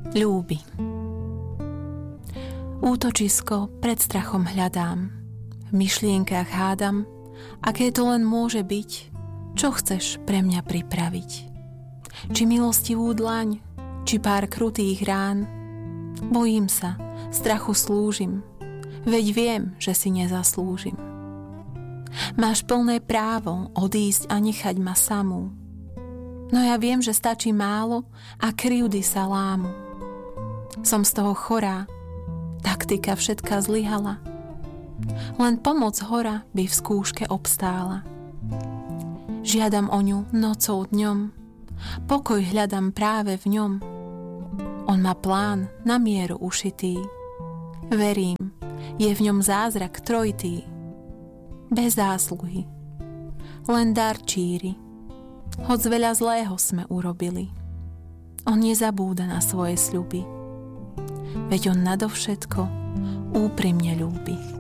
Ľúbi. Útočisko pred strachom hľadám, v myšlienkach hádam, aké to len môže byť, čo chceš pre mňa pripraviť. Či milostivú dlaň, či pár krutých rán. Bojím sa, strachu slúžim, veď viem, že si nezaslúžim. Máš plné právo odísť a nechať ma samú, no ja viem, že stačí málo a krivdy sa lámu. Som z toho chorá, taktika všetka zlyhala, len pomoc hora by v skúške obstála. Žiadam o ňu nocou dňom, pokoj hľadám práve v ňom. On má plán na mieru ušitý, verím, je v ňom zázrak trojitý. Bez zásluhy, len dar číri, hoc veľa zlého sme urobili. On nezabúda na svoje sľuby, veď on nadovšetko úprimne ľúbi.